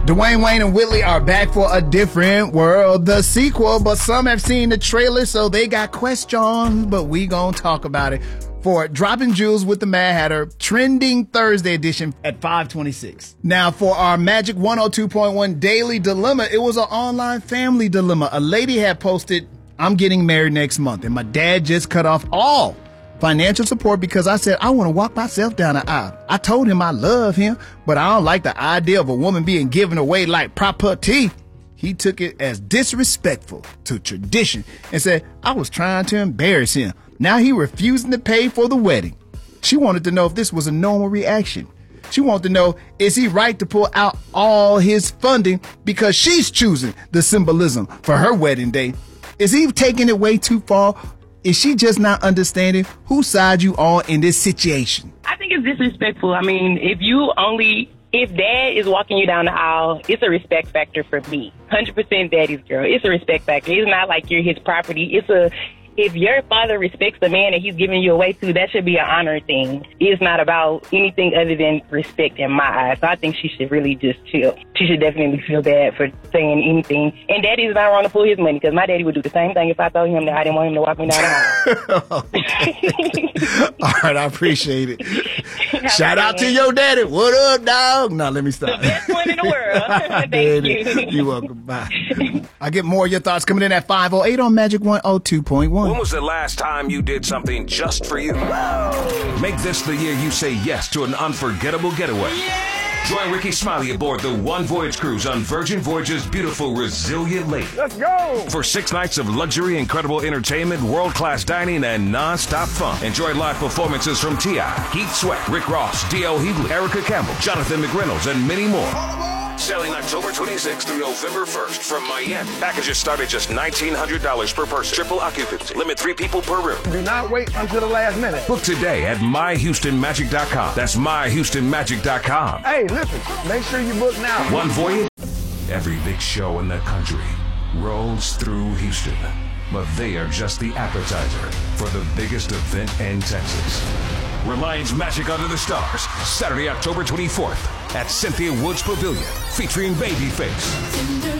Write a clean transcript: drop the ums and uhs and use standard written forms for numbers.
Dwayne Wayne and Whitley are back for A Different World, the sequel, but some have seen the trailer, so they got questions, but we gonna talk about it for Dropping Jewels with the Mad Hatter, trending Thursday edition at 5:26. Now, for our Magic 102.1 Daily Dilemma, it was an online family dilemma. A lady had posted, "I'm getting married next month, and my dad just cut off all financial support because I said I want to walk myself down the aisle. I told him I love him, but I don't like the idea of a woman being given away like property." He took it as disrespectful to tradition and said I was trying to embarrass him. Now he refusing to pay for the wedding. She wanted to know if this was a normal reaction. She wanted to know, is he right to pull out all his funding because she's choosing the symbolism for her wedding day? Is he taking it way too far? Is she just not understanding whose side you on in this situation? I think it's disrespectful. I mean, if dad is walking you down the aisle, it's a respect factor for me. 100% daddy's girl. It's a respect factor. It's not like you're his property. If your father respects the man that he's giving you away to, that should be an honor thing. It's not about anything other than respect in my eyes. So I think she should really just chill. She should definitely feel bad for saying anything. And daddy's not wrong to pull his money, because my daddy would do the same thing if I told him that I didn't want him to walk me down the aisle. All right, I appreciate it. Shout out to your daddy. What up, dog? No, let me stop. The best one in the world. Thank you. You're welcome. Bye. I get more of your thoughts coming in at 5:08 on Magic 102.1. When was the last time you did something just for you? Make this the year you say yes to an unforgettable getaway. Join Ricky Smiley aboard the One Voyage cruise on Virgin Voyage's beautiful Resilient Lake. Let's go! For 6 nights of luxury, incredible entertainment, world-class dining, and non-stop fun. Enjoy live performances from T.I., Keith Sweat, Rick Ross, D.L. Hughley, Erica Campbell, Jonathan McReynolds, and many more. Selling October 26th through November 1st from Miami. Packages start at just $1,900 per person. Triple occupancy. Limit 3 people per room. Do not wait until the last minute. Book today at myhoustonmagic.com. That's myhoustonmagic.com. Hey, listen, make sure you book now. One Voyage. Every big show in the country rolls through Houston, but they are just the appetizer for the biggest event in Texas. Reliance Magic Under the Stars, Saturday, October 24th at Cynthia Woods Pavilion, featuring Babyface,